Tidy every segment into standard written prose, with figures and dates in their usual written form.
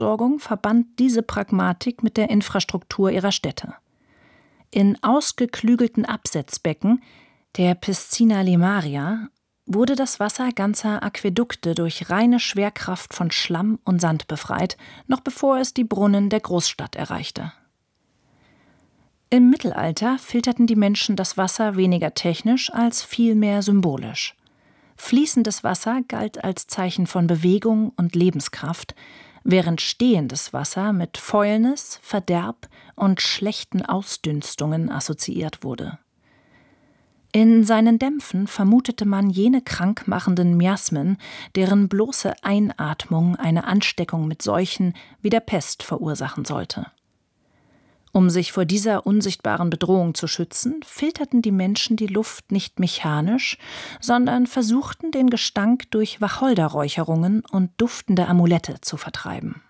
Wasserversorgung verband diese Pragmatik mit der Infrastruktur ihrer Städte. In ausgeklügelten Absetzbecken, der Piscina Limaria, wurde das Wasser ganzer Aquädukte durch reine Schwerkraft von Schlamm und Sand befreit, noch bevor es die Brunnen der Großstadt erreichte. Im Mittelalter filterten die Menschen das Wasser weniger technisch als vielmehr symbolisch. Fließendes Wasser galt als Zeichen von Bewegung und Lebenskraft, während stehendes Wasser mit Fäulnis, Verderb und schlechten Ausdünstungen assoziiert wurde. In seinen Dämpfen vermutete man jene krankmachenden Miasmen, deren bloße Einatmung eine Ansteckung mit Seuchen wie der Pest verursachen sollte. Um sich vor dieser unsichtbaren Bedrohung zu schützen, filterten die Menschen die Luft nicht mechanisch, sondern versuchten, den Gestank durch Wacholderräucherungen und duftende Amulette zu vertreiben.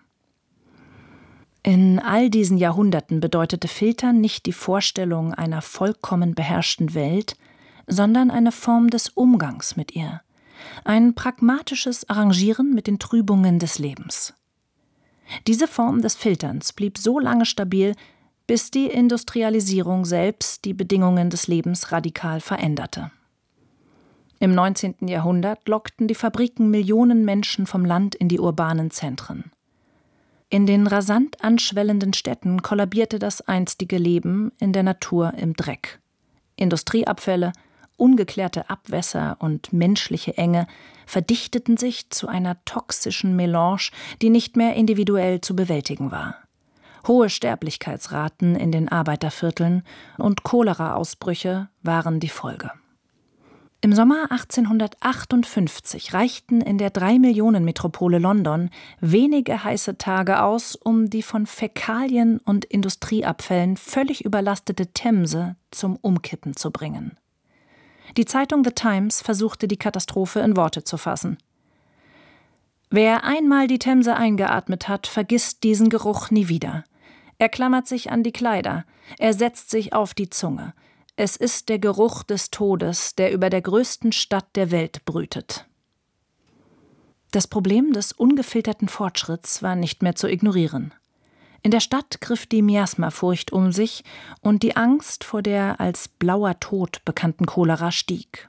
In all diesen Jahrhunderten bedeutete Filtern nicht die Vorstellung einer vollkommen beherrschten Welt, sondern eine Form des Umgangs mit ihr, ein pragmatisches Arrangieren mit den Trübungen des Lebens. Diese Form des Filterns blieb so lange stabil, bis die Industrialisierung selbst die Bedingungen des Lebens radikal veränderte. Im 19. Jahrhundert lockten die Fabriken Millionen Menschen vom Land in die urbanen Zentren. In den rasant anschwellenden Städten kollabierte das einstige Leben in der Natur im Dreck. Industrieabfälle, ungeklärte Abwässer und menschliche Enge verdichteten sich zu einer toxischen Melange, die nicht mehr individuell zu bewältigen war. Hohe Sterblichkeitsraten in den Arbeitervierteln und Cholera-Ausbrüche waren die Folge. Im Sommer 1858 reichten in der 3-Millionen-Metropole London wenige heiße Tage aus, um die von Fäkalien und Industrieabfällen völlig überlastete Themse zum Umkippen zu bringen. Die Zeitung The Times versuchte, die Katastrophe in Worte zu fassen. Wer einmal die Themse eingeatmet hat, vergisst diesen Geruch nie wieder. Er klammert sich an die Kleider, er setzt sich auf die Zunge. Es ist der Geruch des Todes, der über der größten Stadt der Welt brütet. Das Problem des ungefilterten Fortschritts war nicht mehr zu ignorieren. In der Stadt griff die Miasmafurcht um sich und die Angst vor der als blauer Tod bekannten Cholera stieg.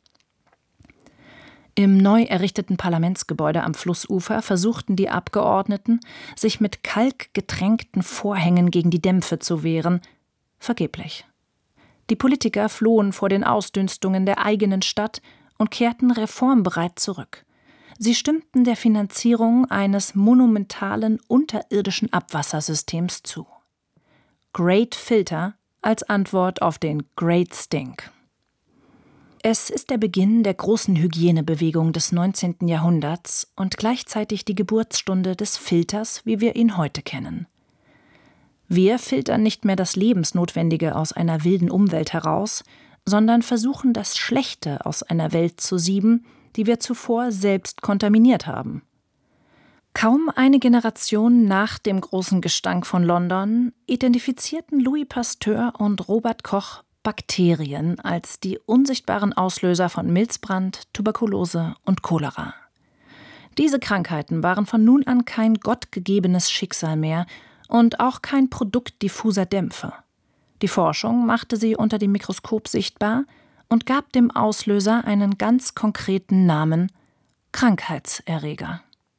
Im neu errichteten Parlamentsgebäude am Flussufer versuchten die Abgeordneten, sich mit kalkgetränkten Vorhängen gegen die Dämpfe zu wehren, vergeblich. Die Politiker flohen vor den Ausdünstungen der eigenen Stadt und kehrten reformbereit zurück. Sie stimmten der Finanzierung eines monumentalen unterirdischen Abwassersystems zu. Great Filter als Antwort auf den Great Stink. Es ist der Beginn der großen Hygienebewegung des 19. Jahrhunderts und gleichzeitig die Geburtsstunde des Filters, wie wir ihn heute kennen. Wir filtern nicht mehr das Lebensnotwendige aus einer wilden Umwelt heraus, sondern versuchen, das Schlechte aus einer Welt zu sieben, die wir zuvor selbst kontaminiert haben. Kaum eine Generation nach dem großen Gestank von London identifizierten Louis Pasteur und Robert Koch Bakterien als die unsichtbaren Auslöser von Milzbrand, Tuberkulose und Cholera. Diese Krankheiten waren von nun an kein gottgegebenes Schicksal mehr und auch kein Produkt diffuser Dämpfe. Die Forschung machte sie unter dem Mikroskop sichtbar und gab dem Auslöser einen ganz konkreten Namen: Krankheitserreger.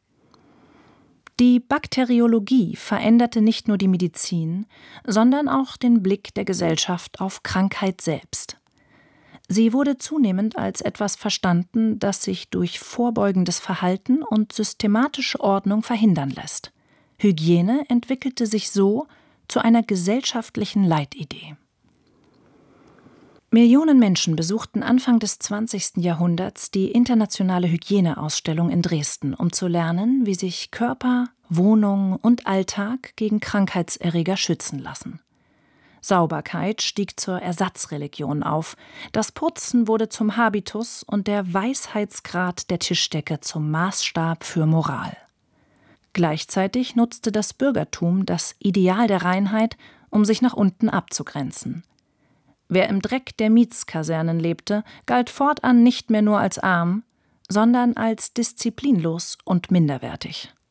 Die Bakteriologie veränderte nicht nur die Medizin, sondern auch den Blick der Gesellschaft auf Krankheit selbst. Sie wurde zunehmend als etwas verstanden, das sich durch vorbeugendes Verhalten und systematische Ordnung verhindern lässt. Hygiene entwickelte sich so zu einer gesellschaftlichen Leitidee. Millionen Menschen besuchten Anfang des 20. Jahrhunderts die internationale Hygieneausstellung in Dresden, um zu lernen, wie sich Körper, Wohnung und Alltag gegen Krankheitserreger schützen lassen. Sauberkeit stieg zur Ersatzreligion auf, das Putzen wurde zum Habitus und der Weisheitsgrad der Tischdecke zum Maßstab für Moral. Gleichzeitig nutzte das Bürgertum das Ideal der Reinheit, um sich nach unten abzugrenzen. Wer im Dreck der Mietskasernen lebte, galt fortan nicht mehr nur als arm, sondern als disziplinlos und minderwertig.